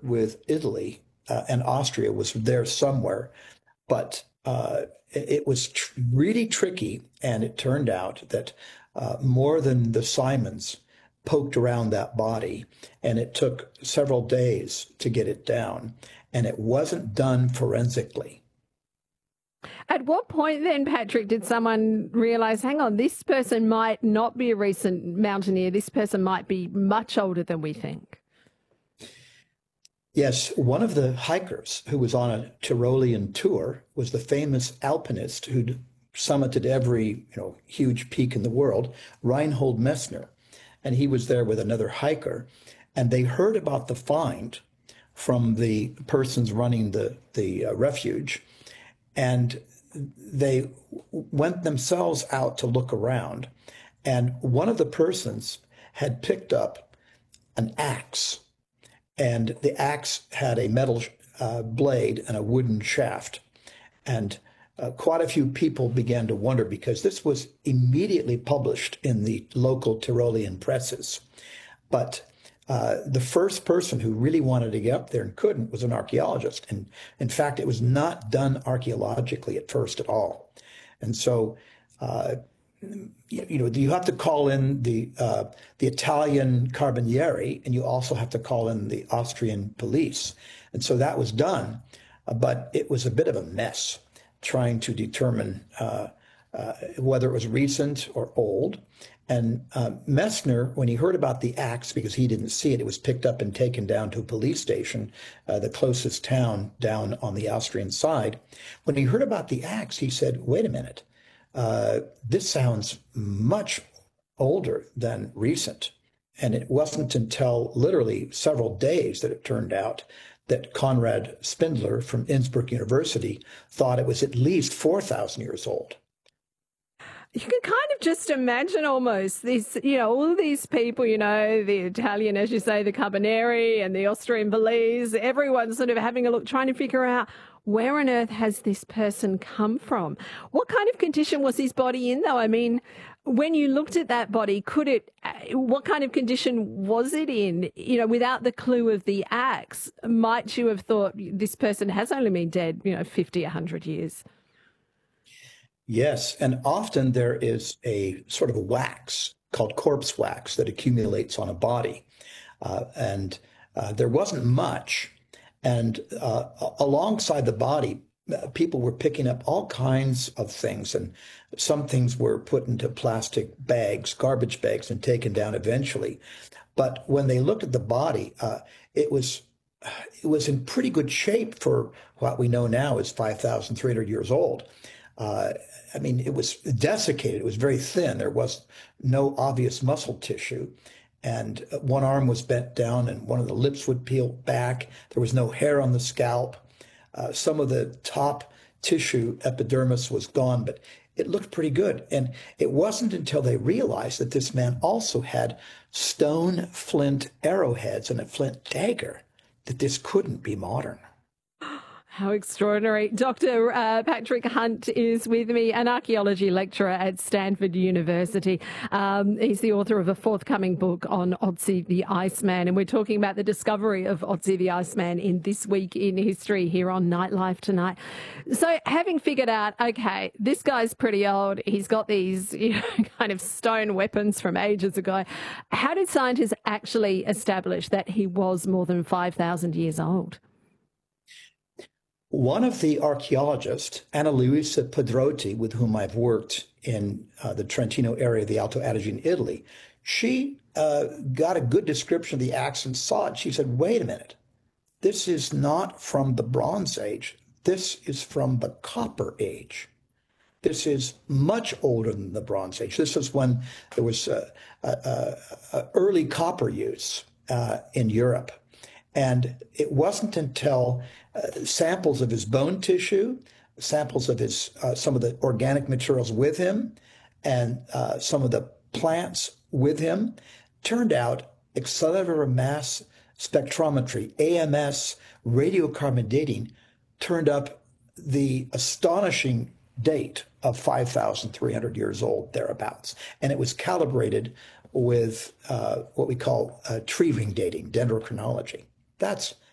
with Italy, and Austria was there somewhere, but it was really tricky, and it turned out that more than the Simons poked around that body, and it took several days to get it down, and it wasn't done forensically. At what point then, Patrick, did someone realise, hang on, this person might not be a recent mountaineer, this person might be much older than we think? Yes, one of the hikers who was on a Tyrolean tour was the famous alpinist who'd summited every huge peak in the world, Reinhold Messner. And he was there with another hiker, and they heard about the find from the persons running the refuge, and they went themselves out to look around. And one of the persons had picked up an axe, and the axe had a metal blade and a wooden shaft. And quite a few people began to wonder, because this was immediately published in the local Tyrolean presses. But the first person who really wanted to get up there and couldn't was an archaeologist. And in fact, it was not done archaeologically at first at all. And so, you have to call in the Italian Carabinieri, and you also have to call in the Austrian police. And so that was done, but it was a bit of a mess trying to determine whether it was recent or old. And Messner, when he heard about the axe, because he didn't see it, it was picked up and taken down to a police station, the closest town down on the Austrian side. When he heard about the axe, he said, wait a minute, this sounds much older than recent. And it wasn't until literally several days that it turned out that Konrad Spindler from Innsbruck University thought it was at least 4,000 years old. You can kind of just imagine almost this, all of these people, the Italian, as you say, the Carabinieri and the Austrian police, everyone's sort of having a look, trying to figure out where on earth has this person come from? What kind of condition was his body in, though? I mean, when you looked at that body, what kind of condition was it in? Without the clue of the axe, might you have thought this person has only been dead, 50, 100 years? Yes, and often there is a sort of a wax called corpse wax that accumulates on a body. And there wasn't much. And alongside the body, people were picking up all kinds of things. And some things were put into plastic bags, garbage bags, and taken down eventually. But when they looked at the body, it was in pretty good shape for what we know now is 5,300 years old. It was desiccated. It was very thin. There was no obvious muscle tissue. And one arm was bent down and one of the lips would peel back. There was no hair on the scalp. Some of the top tissue, epidermis, was gone, but it looked pretty good. And it wasn't until they realized that this man also had stone flint arrowheads and a flint dagger that this couldn't be modern. How extraordinary. Dr. Patrick Hunt is with me, an archaeology lecturer at Stanford University. He's the author of a forthcoming book on Otzi the Iceman, and we're talking about the discovery of Otzi the Iceman in This Week in History here on Nightlife tonight. So having figured out, okay, this guy's pretty old, he's got these kind of stone weapons from ages ago, how did scientists actually establish that he was more than 5,000 years old? One of the archaeologists, Anna Luisa Pedrotti, with whom I've worked in the Trentino area of the Alto Adige in Italy, she got a good description of the axe and saw it. She said, wait a minute, this is not from the Bronze Age. This is from the Copper Age. This is much older than the Bronze Age. This is when there was early copper use in Europe. And it wasn't until samples of his bone tissue, samples of his some of the organic materials with him, and some of the plants with him, turned out accelerated mass spectrometry, AMS, radiocarbon dating, turned up the astonishing date of 5,300 years old, thereabouts. And it was calibrated with what we call tree ring dating, dendrochronology. That's